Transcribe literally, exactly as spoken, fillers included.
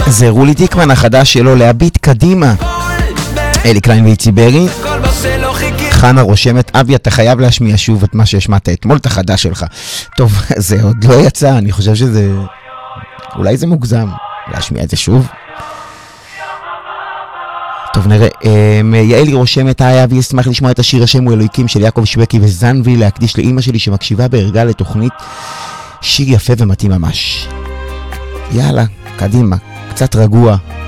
זה רולי דיקמן החדש שלו, להביט קדימה. אלי קליין ואיצי ברי. חנה רושמת, אבי אתה חייב להשמיע שוב את מה שהשמעת אתמול, את החדש שלך. טוב, זה עוד לא יצא, אני חושב שזה... אולי זה מוגזם להשמיע את זה שוב. טוב נראה, יעלי רושמת, היי אבי אשמח לשמוע את השיר השם הוא אלוהיקים של יעקב שווקי וזנבי, להקדיש לאמא שלי שמקשיבה בהרגע לתוכנית, שיר יפה ומתאים ממש. יאללה, קדימה, קצת רגוע.